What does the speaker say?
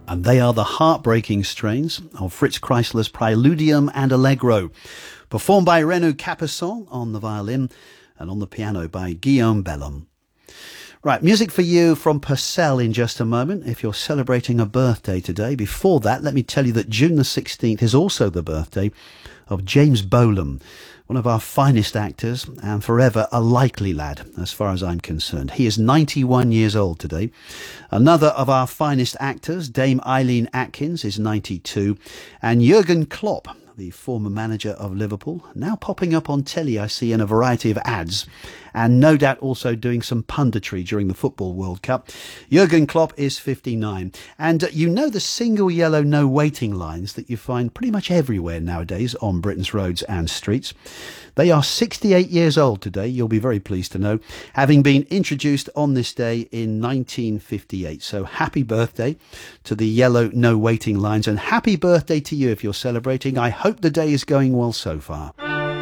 And they are the heartbreaking strains of Fritz Kreisler's Praeludium and Allegro, performed by Renaud Capuçon on the violin and on the piano by Guillaume Bellum. Right, music for you from Purcell in just a moment, if you're celebrating a birthday today. Before that, let me tell you that June the 16th is also the birthday of James Bolam, one of our finest actors and forever a likely lad, as far as I'm concerned. He is 91 years old today. Another of our finest actors, Dame Eileen Atkins, is 92. And Jurgen Klopp, the former manager of Liverpool, now popping up on telly, I see, in a variety of ads, and no doubt also doing some punditry during the Football World Cup. Jurgen Klopp is 59. And you know the single yellow no waiting lines that you find pretty much everywhere nowadays on Britain's roads and streets. They are 68 years old today, you'll be very pleased to know, having been introduced on this day in 1958. So happy birthday to the yellow no waiting lines, and happy birthday to you if you're celebrating. I hope the day is going well so far.